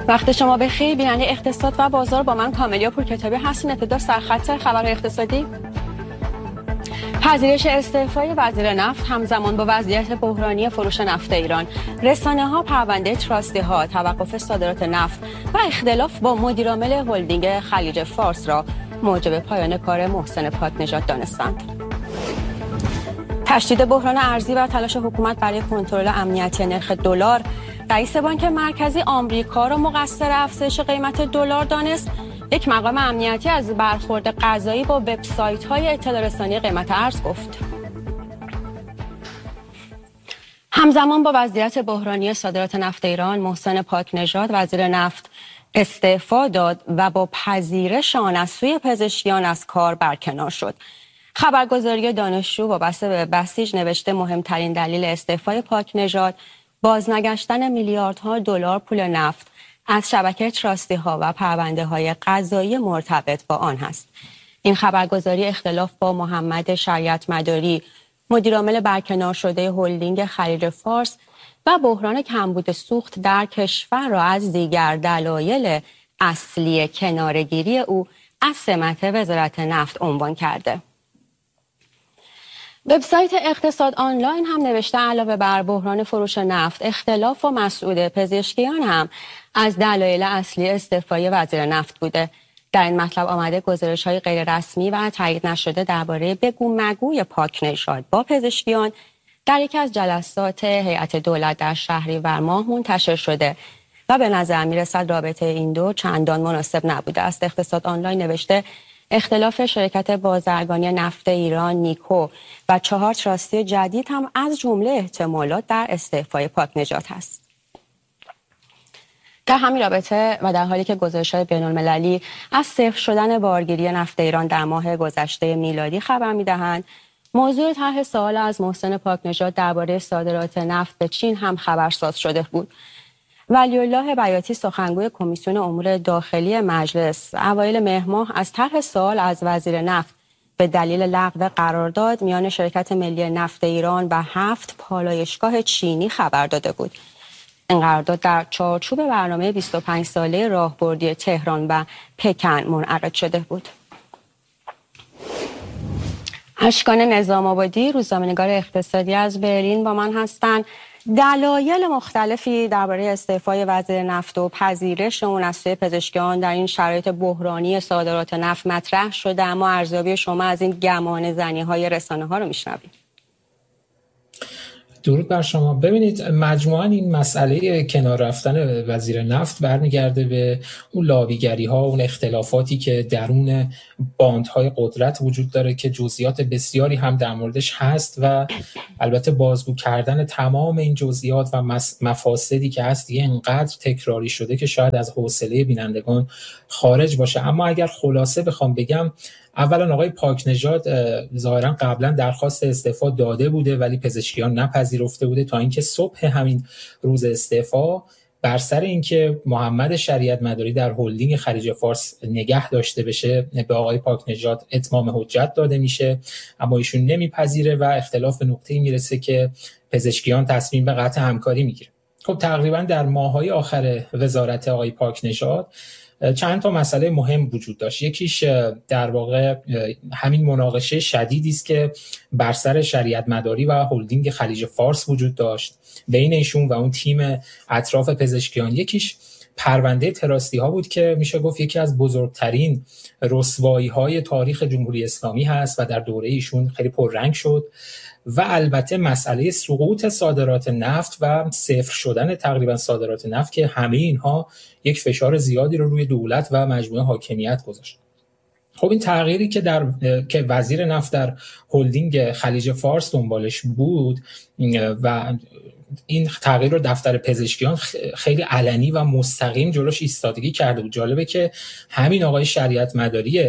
وقت شما بخیر. بیننده اقتصاد و بازار با من کاملیا پورکتابی هستین. ابتدا سرخط خبر اقتصادی. پذیرش استعفای وزیر نفت همزمان با وضعیت بحرانی فروش نفت ایران، رسانه‌ها پرونده تراستی‌ها، توقف صادرات نفت و اختلاف با مدیرعامل هلدینگ خلیج فارس را موجب پایان کار محسن پاکنژاد دانستند. تشدید بحران ارزی و تلاش حکومت برای کنترل امنیتی نرخ دلار، رئیس بانک مرکزی آمریکا را مقصر افزایش قیمت دلار دانست. یک مقام امنیتی از برخورد قضایی با وبسایت‌های اطلاع رسانی قیمت ارز گفت. همزمان با وضعیت بحرانی صادرات نفت ایران، محسن پاکنژاد وزیر نفت استعفا داد و با پذیرش آن از سوی پزشکیان از کار برکنار شد. خبرگزاری دانشجو وابسته به بسیج نوشته مهمترین دلیل استعفای پاکنژاد بازنگشتن میلیاردها دلار پول نفت از شبکه تراستی‌ها و پرونده‌های قضایی مرتبط با آن است. این خبرگزاری اختلاف با محمد شریعت مداری، مدیرعامل برکنار شده هلدینگ خلیج فارس و بحران کمبود سوخت در کشور را از دیگر دلایل اصلی کناره‌گیری او از سمت وزارت نفت عنوان کرده. وبسایت اقتصاد آنلاین هم نوشته علاوه بر بحران فروش نفت، اختلاف با مسعود پزشکیان هم از دلایل اصلی استعفای وزیر نفت بوده. در این مطلب آمده گزارش‌های غیر رسمی و تایید نشده درباره بگو مگوی پاکنژاد با پزشکیان در یکی از جلسات هیئت دولت در شهریور ماه منتشر شده و به نظر می‌رسد رابطه این دو چندان مناسب نبوده است. اقتصاد آنلاین نوشته اختلاف شرکت بازرگانی نفت ایران نیکو و 4 تراستی جدید هم از جمله احتمالات در استعفای پاکنژاد است. در همین رابطه و در حالی که گزارش‌های بین‌المللی از صفر شدن بارگیری نفت ایران در ماه گذشته میلادی خبر می‌دهند، موضوع طرح سوال از محسن پاکنژاد درباره صادرات نفت به چین هم خبرساز شده بود. ولی‌الله بیاتی سخنگوی کمیسیون امور داخلی مجلس اوایل مهر ماه از طرح سوال از وزیر نفت به دلیل لغو قرارداد میان شرکت ملی نفت ایران و 7 پالایشگاه چینی خبر داده بود. این قرارداد در چارچوب برنامه 25 ساله راهبردی تهران و پکن منعقد شده بود. اشکان نظام آبادی، روزنامه‌نگار اقتصادی از برلین با من هستند. دلایل مختلفی درباره استعفای وزیر نفت و پذیرش اون از سوی پزشکیان در این شرایط بحرانی صادرات نفت مطرح شده، اما ارزیابی شما از این گمان زنی‌های رسانه‌ها رو میشنویم. درود بر شما. ببینید، مجموعاً این مسئله کنار رفتن وزیر نفت برمیگرده به اون لاویگری ها، اون اختلافاتی که درون باندهای قدرت وجود داره که جزئیات بسیاری هم در موردش هست و البته بازگو کردن تمام این جزئیات و مفاسدی که هست دیگه انقدر تکراری شده که شاید از حوصله بینندگان خارج باشه. اما اگر خلاصه بخوام بگم، اولا آقای پاکنژاد ظاهرا قبلا درخواست استعفا داده بوده ولی پزشکیان نپذیرفته بوده تا اینکه صبح همین روز استعفا بر سر اینکه محمد شریعت مداری در هلدینگ خلیج فارس نگه داشته بشه به آقای پاکنژاد اتمام حجت داده میشه، اما ایشون نمیپذیره و اختلاف به نقطه‌ای میرسه که پزشکیان تصمیم به قطع همکاری میگیره. خب تقریبا در ماه‌های آخر وزارت آقای پاکنژاد چند تا مسئله مهم وجود داشت. یکیش در واقع همین مناقشه شدیدی است که بر سر شریعت مداری و هلدینگ خلیج فارس وجود داشت بین ایشون و اون تیم اطراف پزشکیان. یکیش پرونده تراستی ها بود که میشه گفت یکی از بزرگترین رسوایی های تاریخ جمهوری اسلامی هست و در دوره ایشون خیلی پررنگ شد. و البته مسئله سقوط صادرات نفت و صفر شدن تقریبا صادرات نفت که همه اینها یک فشار زیادی رو روی دولت و مجموعه حاکمیت گذاشت. خب این تغییری که وزیر نفت در هلدینگ خلیج فارس دنبالش بود و این تغییر رو دفتر پزشکیان خیلی علنی و مستقیم جلوش ایستادگی کرده بود. جالبه که همین آقای شریعت مداری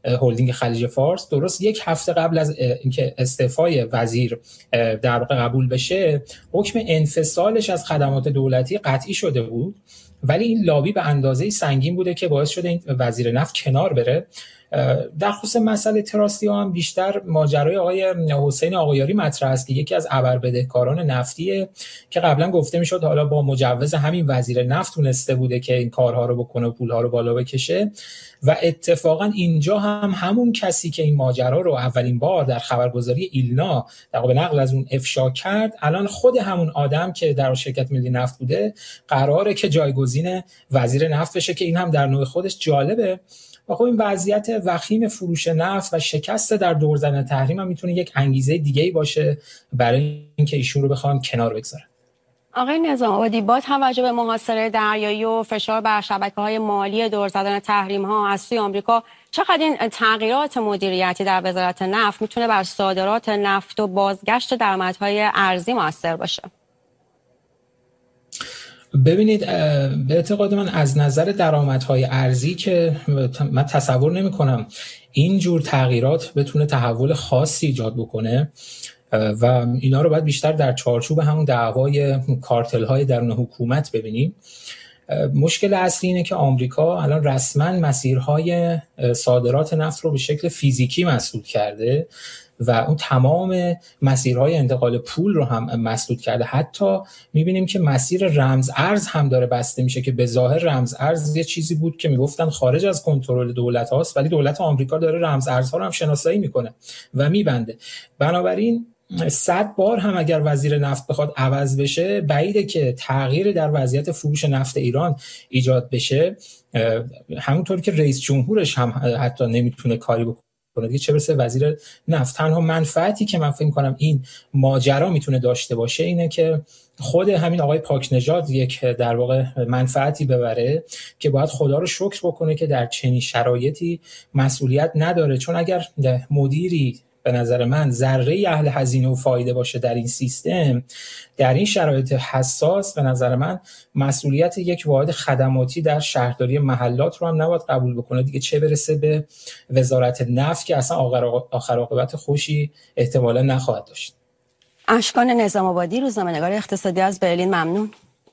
هلدینگ خلیج فارس، درست یک هفته قبل از اینکه استعفای وزیر در واقع قبول بشه، حکم انفصالش از خدمات دولتی قطعی شده بود، ولی این لابی به اندازه سنگین بوده که باعث شده این وزیر نفت کنار بره. در خصوص مسئله تراستی هم بیشتر ماجرای آقای حسین آقایاری مطرح است که یکی از ابربدهکاران نفتیه که قبلا گفته میشد حالا با مجوز همین وزیر نفت تونسته بوده که این کارها رو بکنه و پولها رو بالا بکشه، و اتفاقا اینجا هم همون کسی که این ماجرا رو اولین بار در خبرگزاری ایلنا در واقع نقل از اون افشا کرد، الان خود همون آدم که در شرکت ملی نفت بوده قراره که جایگزین وزیر نفت بشه، که این هم در نوع خودش جالبه. و خب این وضعیت وخیم فروش نفت و شکست در دور زدن تحریم هم میتونه یک انگیزه دیگه‌ای باشه برای اینکه ایشون رو بخوان کنار بگذارن. آقای نظام‌آبادی، با توجه به محاصره دریایی و فشار بر شبکه‌های مالی دور زدن تحریم‌ها از سوی آمریکا، چقدر این تغییرات مدیریتی در وزارت نفت میتونه بر صادرات نفت و بازگشت درآمدهای ارزی مؤثر باشه؟ ببینید، به اعتقاد من از نظر درآمدهای ارزی که من تصور نمی‌کنم این جور تغییرات بتونه تحول خاصی ایجاد بکنه و اینا رو باید بیشتر در چارچوب همون دعوای کارتل‌های درون حکومت ببینیم. مشکل اصلی اینه که آمریکا الان رسما مسیرهای صادرات نفت رو به شکل فیزیکی مسدود کرده و اون تمام مسیرهای انتقال پول رو هم مسدود کرده. حتی می‌بینیم که مسیر رمز ارز هم داره بسته میشه که به ظاهر رمز ارز یه چیزی بود که میگفتن خارج از کنترل دولت هاست، ولی دولت آمریکا داره رمز ارزها رو هم شناسایی میکنه و میبنده. بنابراین 100 بار هم اگر وزیر نفت بخواد عوض بشه، بعیده که تغییر در وضعیت فروش نفت ایران ایجاد بشه. همونطور که رئیس جمهورش هم حتی نمیتونه کاری بکنه دیگه، چه برسه وزیر نفت. تنها منفعتی که من فکر می‌کنم این ماجرا میتونه داشته باشه اینه که خود همین آقای پاکنژاد یک در واقع منفعتی ببره که باید خدا رو شکر بکنه که در چنین شرایطی مسئولیت نداره، چون اگر مدیری به نظر من ذره اهل هزینه و فایده باشه در این سیستم، در این شرایط حساس، به نظر من مسئولیت یک واحد خدماتی در شهرداری محلات رو هم نباید قبول بکنه دیگه، چه برسه به وزارت نفت که اصلا آخر عاقبت خوشی احتمالا نخواهد داشت. اشکان نظام‌آبادی، روزنامه‌نگار اقتصادی از برلین، ممنون.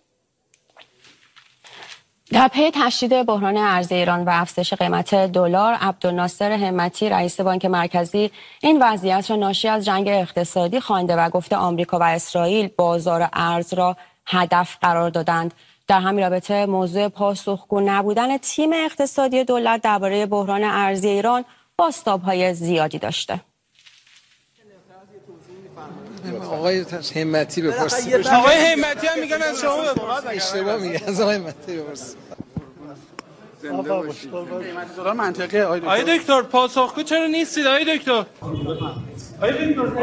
در پی تشدید بحران ارزی ایران و افزایش قیمت دلار، عبدالناصر همتی رئیس بانک مرکزی این وضعیت را ناشی از جنگ اقتصادی خوانده و گفته آمریکا و اسرائیل بازار ارز را هدف قرار دادند. در همین رابطه موضوع پاسخگو نبودن تیم اقتصادی دولت درباره بحران ارزی ایران بازتاب‌های زیادی داشته. آقای همتی بپرسید. آقای همتی هم میگن از شما اشتباه میگه، از آقای همتی بپرسید. دلار منطقه. آقای دکتر پاسخگو چرا نیستید آقای دکتر؟ آقای دکتر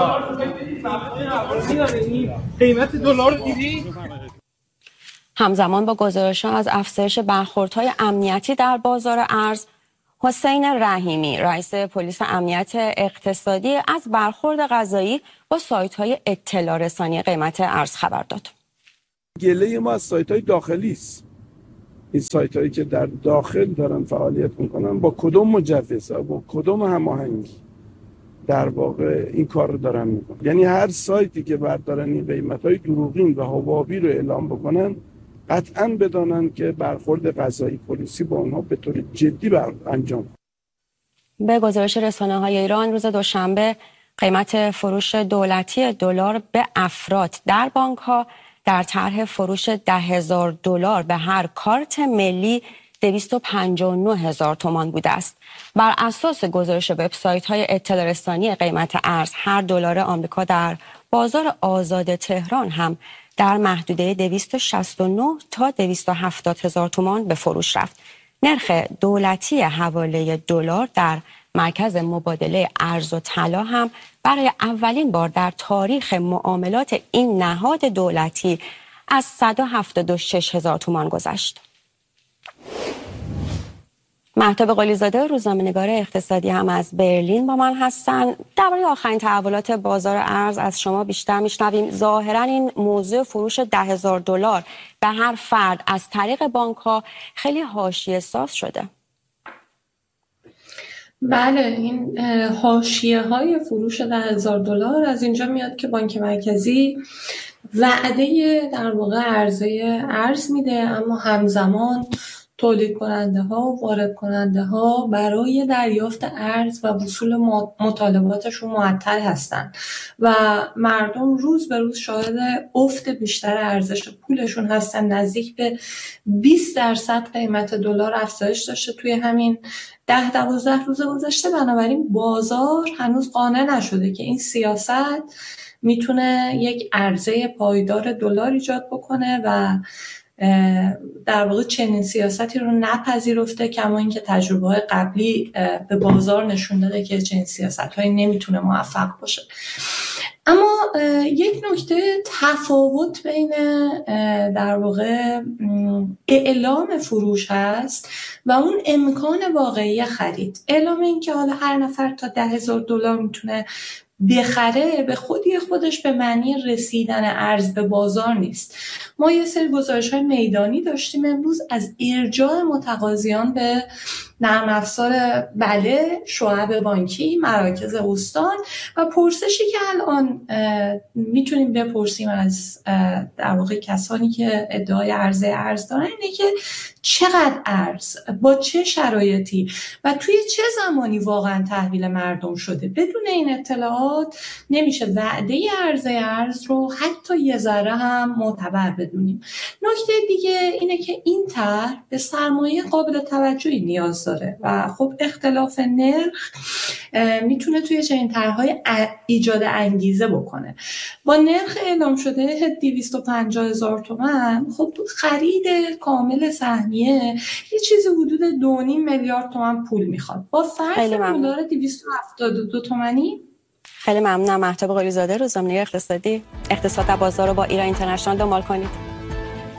قیمت دلار رو دیدی؟ همزمان با گزارش‌ها از افزایش برخوردهای امنیتی در بازار ارز، حسین رحیمی رئیس پلیس امنیت اقتصادی از برخورد قضایی با سایت‌های اطلاع رسانی قیمت ارز خبر داد. گله ما از سایت‌های داخلی است. این سایت‌هایی که در داخل دارن فعالیت می‌کنن با کدوم مجوزها، با کدوم هماهنگی در واقع این کار رو دارن می‌کنن. یعنی هر سایتی که بردارن این قیمت‌های دروغین و حبابی رو اعلام بکنن، قطعاً بدانن که برخورد قضایی پلیسی با اونها به طور جدی انجام. به گزارش رسانه‌های ایران روز دوشنبه قیمت فروش دولتی دلار به افراد در بانک‌ها در طرح فروش $10,000 به هر کارت ملی 259,000 تومان بوده است. بر اساس گزارش وبسایت‌های اطلاع رسانی قیمت ارز، هر دلار آمریکا در بازار آزاد تهران هم در محدوده 269 تا 270,000 تومان به فروش رفت. نرخ دولتی حواله دلار در مرکز مبادله ارز و طلا هم برای اولین بار در تاریخ معاملات این نهاد دولتی از 176,000 تومان گذشت. مهتاب قلیزاده، روزنامه‌نگار اقتصادی هم از برلین با من هستن. درباره آخرین تحولات بازار ارز از شما بیشتر میشنویم. ظاهرا این موضوع فروش $10,000 به هر فرد از طریق بانک‌ها خیلی حاشیه‌ساز شده. بله، این حاشیه‌های فروش $10,000 از اینجا میاد که بانک مرکزی وعده در واقع عرضه ارز میده، اما همزمان تولید کننده ها و وارد کننده ها برای دریافت ارز و وصول مطالباتشون معطل هستن و مردم روز به روز شاهد افت بیشتر ارزش پولشون هستن. نزدیک به 20% قیمت دلار افزایش داشته توی همین 10-12 روز گذشته. بنابراین بازار هنوز قانع نشده که این سیاست میتونه یک عرضه پایدار دلار ایجاد بکنه و در واقع چنین سیاستی رو نپذیرفته، کما اینکه تجربه‌های قبلی به بازار نشون داده که چنین سیاست‌هایی نمیتونه موفق باشه. اما یک نکته تفاوت بین در واقع اعلام فروش هست و اون امکان واقعی خرید. اعلام این که حالا هر نفر تا $10,000 میتونه بخره به خودش به معنی رسیدن ارز به بازار نیست. ما یه سری گزارش‌های میدانی داشتیم امروز از ارجاع متقاضیان به نرم افزار بله، شعب بانکی، مراکز استان و پرسشی که الان میتونیم بپرسیم از در واقع کسانی که ادعای عرضه ارز دارن اینه که چقدر ارز، با چه شرایطی و توی چه زمانی واقعا تحویل مردم شده. بدون این اطلاعات نمیشه وعده عرضه ارز رو حتی یه ذره هم معتبر بدونیم. نکته دیگه اینه که این طرح به سرمایه قابل توجهی نیاز داره و خب اختلاف نرخ میتونه توی چنین طرح‌های ایجاد انگیزه بکنه. با نرخ اعلام شده 250,000 تومان خب خرید کامل سهمیه یه چیزی حدود 2.5 میلیارد تومان پول میخواد. با فرض دلار 272 تومانی. خیلی ممنونم. مهتاب قلی‌زاده، روزنامه‌نگار اقتصادی، اقتصاد و بازار رو با ایران اینترنشنال دنبال کنید.